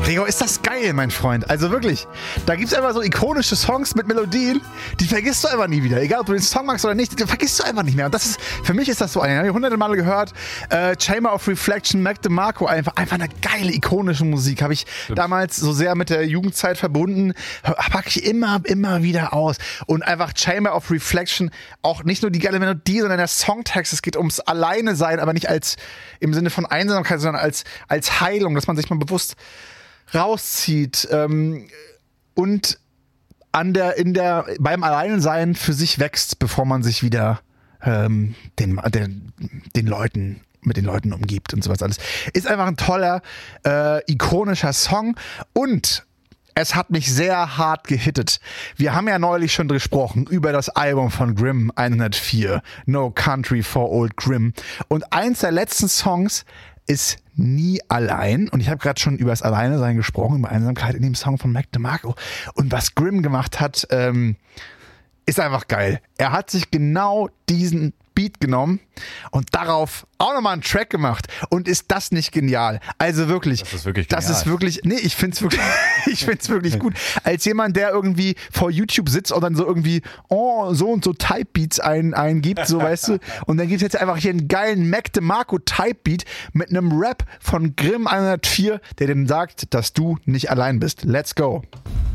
Gregor, ist das geil, mein Freund. Also wirklich, da gibt es einfach so ikonische Songs mit Melodien, die vergisst du einfach nie wieder. Egal, ob du den Song magst oder nicht, die vergisst du einfach nicht mehr. Und das ist, für mich ist das so eine, den habe ich hunderte Male gehört. Chamber of Reflection, Mac DeMarco, einfach eine geile, ikonische Musik. Habe ich damals so sehr mit der Jugendzeit verbunden, packe ich immer wieder aus. Und einfach Chamber of Reflection, auch nicht nur die geile Melodie, sondern der Songtext, es geht ums Alleine sein, aber nicht als im Sinne von Einsamkeit, sondern als Heilung, dass man sich mal bewusst rauszieht und beim Alleinsein für sich wächst, bevor man sich wieder mit den Leuten umgibt und sowas alles. Ist einfach ein toller, ikonischer Song und es hat mich sehr hart gehittet. Wir haben ja neulich schon gesprochen über das Album von Grimm 104, No Country for Old Grimm. Und eins der letzten Songs ist Nie allein. Und ich habe gerade schon über das Alleinesein gesprochen, über Einsamkeit in dem Song von Mac DeMarco. Und was Grimm gemacht hat, ist einfach geil. Er hat sich genau diesen Beat genommen und darauf auch nochmal einen Track gemacht. Und ist das nicht genial? Also wirklich. Das ist wirklich genial. Nee, ich find's wirklich gut. Als jemand, der irgendwie vor YouTube sitzt und dann so irgendwie, so und so Type-Beats eingibt, so weißt du. Und dann gibt's jetzt einfach hier einen geilen Mac DeMarco Type-Beat mit einem Rap von Grimm 104, der dem sagt, dass du nicht allein bist. Let's go.